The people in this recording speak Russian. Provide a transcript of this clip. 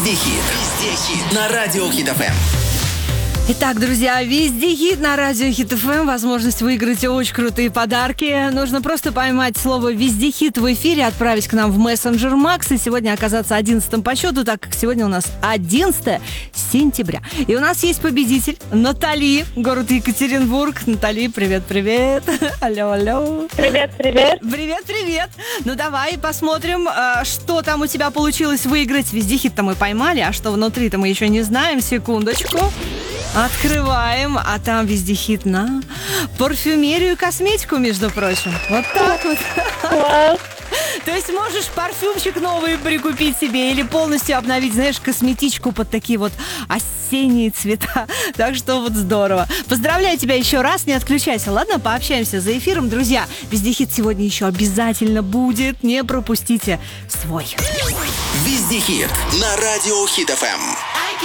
Везде хит на радио Хит ФМ. Итак, друзья, везде хит на радио Хит ФМ. Возможность выиграть очень крутые подарки. Нужно просто поймать слово «Везде хит» в эфире, отправить к нам в мессенджер Макс и сегодня оказаться 11-м по счету, так как сегодня у нас 11 сентября. И у нас есть победитель Натали, город Екатеринбург. Натали, привет-привет. Алло. Привет-привет. Привет-привет. Ну давай посмотрим, что там у тебя получилось выиграть. Везде хит-то мы поймали, а что внутри-то мы еще не знаем. Секундочку. Открываем, а там везде хит на парфюмерию и косметику, между прочим. Вот так вот. Класс. То есть можешь парфюмчик новый прикупить себе или полностью обновить, знаешь, косметичку под такие вот осенние цвета. Так что вот здорово. Поздравляю тебя еще раз, не отключайся. Ладно, пообщаемся за эфиром. Друзья, везде хит сегодня еще обязательно будет. Не пропустите свой. Везде хит на радио Хит ФМ.